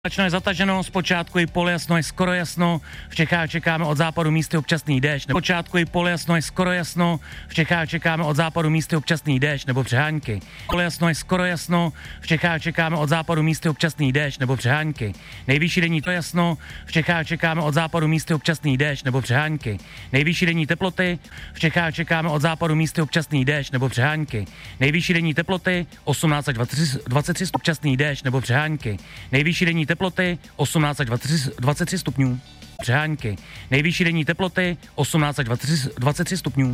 Oblačno je zataženo, zpočátku je polojasno, je skoro jasno, v Čechách čekáme od západu místy občasný déšť. Zpočátku je polojasno, je skoro jasno, v Čechách čekáme od západu místy občasný déšť nebo přehánky. Polojasno je skoro jasno, v Čechách čekáme od západu místy občasný déšť nebo přehánky. Nejvyšší denní to jasno, v Čechách čekáme od západu místy občasný déšť nebo přehánky. Nejvyšší denní teploty, v Čechách čekáme od západu místy občasný déšť nebo přehánky. Nejvyšší denní teploty 18 až 23 občasný déšť nebo přehánky. Nejvyšší denní teploty 18 až 23 stupňů. Přehánky. Nejvyšší denní teploty 18 až 23 stupňů.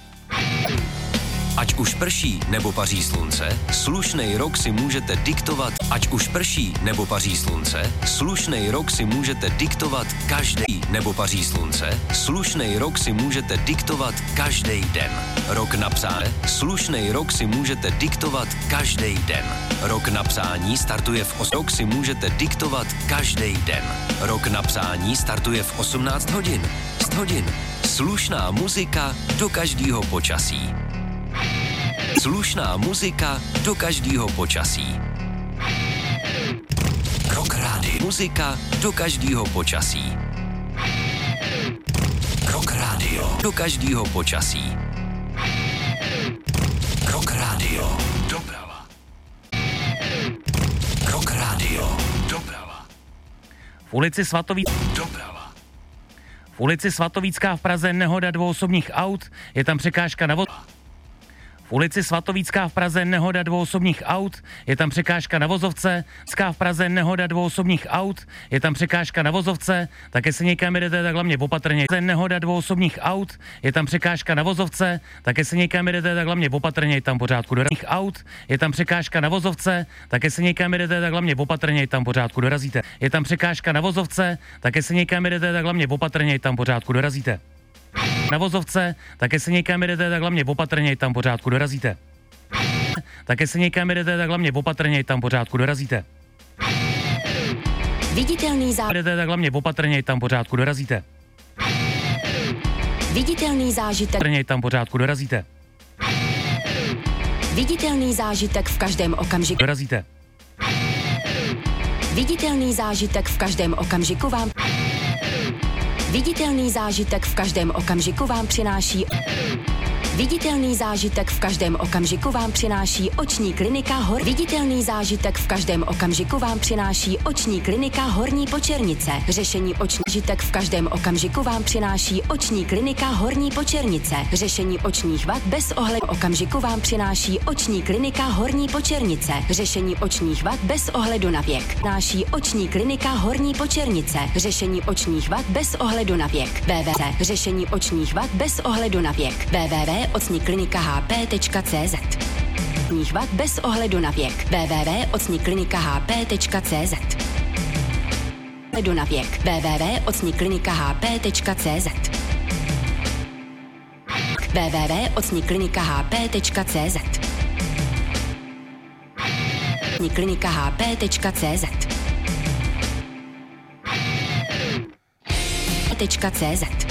Ať už prší nebo paří slunce, slušnej rok si můžete diktovat. Ať už prší nebo paří slunce, slušnej rok si můžete diktovat každý. Nebo paří slunce, slušnej rok si můžete diktovat každý den. Rok na psání, slušnej rok si můžete diktovat každý den. Rok na psání startuje v rok si můžete diktovat každý den. Rok na psání startuje v 18 hodin. Slušná muzika do každého počasí. Slušná muzika do každého počasí. Rock Radio. Muzika do každého počasí. Rock Radio. Do každého počasí. Rock Radio. Doprava. Rock Radio. Doprava. V ulici Doprava. V ulici Svatovícká v Praze nehoda dvouosobních aut, je tam překážka na V ulici Svatovícká v Praze nehoda dvouosobních aut, je tam překážka na vozovce. V Praze nehoda dvouosobních aut, je tam překážka na vozovce, také se někam jedete, tak hlavně opatrně. Nehoda dvouosobních aut, je tam překážka na vozovce, také se někam jedete, tak hlavně opatrně, je tam pořádku dorazíte. Aut, je tam překážka na vozovce, také se někam jedete, tak hlavně opatrně, je tam pořádku dorazíte. Je tam překážka na vozovce, také se někam jedete, tak hlavně opatrně, je tam pořádku dorazíte. Na vozovce, také se někam jedete, tak hlavně opatrně, tam pořádku dorazíte. Také se někam jedete, tak hlavně opatrně, tam pořádku dorazíte. Viditelný Jedete, tak hlavně opatrně, tam pořádku dorazíte. Viditelný zážitek. Tam pořádku dorazíte. Viditelný zážitek v každém okamžiku. Dorazíte. Viditelný zážitek v každém okamžiku vám. Viditelný zážitek v každém okamžiku vám přináší. Viditelný zážitek v každém okamžiku vám přináší oční klinika Hor. Viditelný zážitek v každém okamžiku vám přináší oční klinika Horní Počernice. Řešení oční zážitek v každém okamžiku vám přináší oční klinika Horní Počernice. Řešení očních vad bez ohledu okamžiku vám přináší oční klinika Horní Počernice. Řešení očních vad bez ohledu na věk. Náší oční klinika Horní Počernice. Řešení očních vad bez ohledu na věk. Řešení očních vad bez ohledu na věk. www.ocniklinikahp.cz Očních vad bez ohledu na věk. www.ocniklinikahp.cz Ohledu na věk. www.ocniklinikahp.cz www.ocniklinikahp.cz Ocniklinikahp.cz .cz